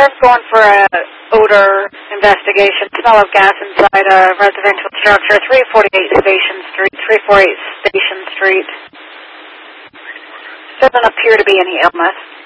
Sheriff's going for a odor investigation. Smell of gas inside a residential structure, 348 Station Street, 348 Station Street. Doesn't appear to be any illness.